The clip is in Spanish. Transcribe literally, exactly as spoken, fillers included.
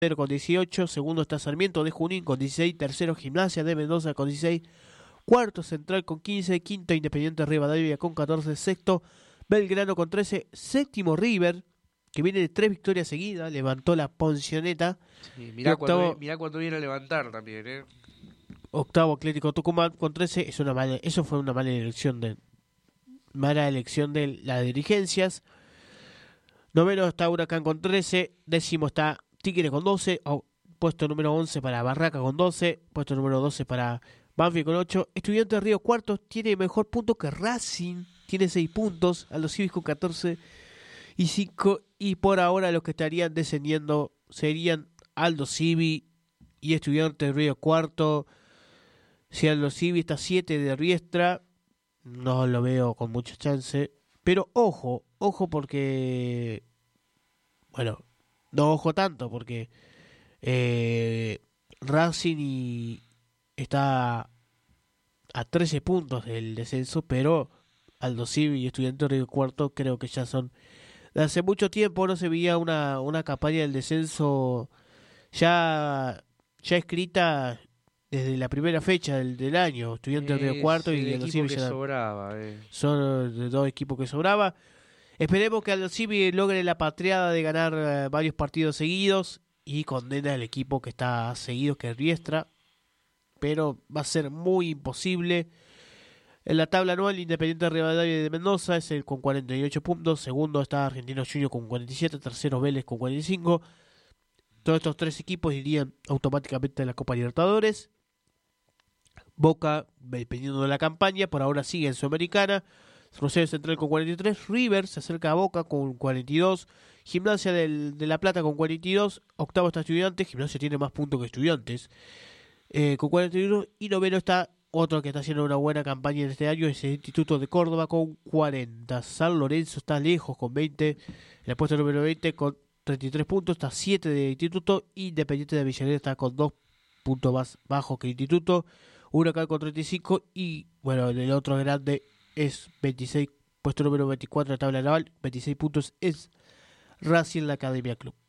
con dieciocho, segundo está Sarmiento de Junín con dieciséis, tercero Gimnasia de Mendoza con dieciséis, cuarto Central con quince, quinto Independiente Rivadavia con catorce, sexto Belgrano con trece, séptimo River, que viene de tres victorias seguidas, levantó la Poncioneta, Sí, y mirá, cuando, octavo, mirá cuando viene a levantar también, ¿eh? octavo Atlético Tucumán con trece, es una mala, eso fue una mala elección de mala elección de las dirigencias. Noveno está Huracán con trece, décimo está Tigre con doce, oh, puesto número once para Barraca con doce, puesto número doce para Banfield con ocho, Estudiantes de Río cuarto tiene mejor punto que Racing, tiene seis puntos, Aldo Civi con catorce y cinco, y por ahora los que estarían descendiendo serían Aldo Civi y Estudiantes de Río cuarto. Si Aldo Civi está siete de Riestra, no lo veo con mucha chance. Pero ojo, ojo porque... Bueno, no ojo tanto porque eh, Racing y está a trece puntos del descenso, pero Aldo Civi y Estudiantes de Río Cuarto creo que ya son... De hace mucho tiempo no se veía una, una campaña del descenso ya, ya escrita desde la primera fecha del, del año. Estudiantes de Río Es Cuarto el y Aldo equipo Civi que ya sobraba, eh. son de dos equipos que sobraba. Esperemos que Aldo Civi logre la patriada de ganar eh, varios partidos seguidos y condena al equipo que está seguido, que es Riestra, pero va a ser muy imposible. En la tabla anual, Independiente de Rivadavia de Mendoza es el con cuarenta y ocho puntos, segundo está Argentinos Juniors con cuarenta y siete, tercero Vélez con cuarenta y cinco. Todos estos tres equipos irían automáticamente a la Copa Libertadores. Boca, dependiendo de la campaña, por ahora sigue en Sudamericana. Rosario Central con cuarenta y tres, River se acerca a Boca con cuarenta y dos, Gimnasia del, de La Plata con cuarenta y dos, octavo está Estudiantes, Gimnasia tiene más puntos que Estudiantes, eh, con cuarenta y uno, y noveno está otro que está haciendo una buena campaña en este año, es el Instituto de Córdoba con cuarenta. San Lorenzo está lejos con veinte, en el puesto número veinte con treinta y tres puntos, está siete de Instituto, Independiente de Avellaneda está con dos puntos más bajo que Instituto, Huracán con treinta y cinco y bueno, el otro grande es veintiséis, puesto número veinticuatro de la tabla naval, veintiséis puntos es Racing la Academia Club.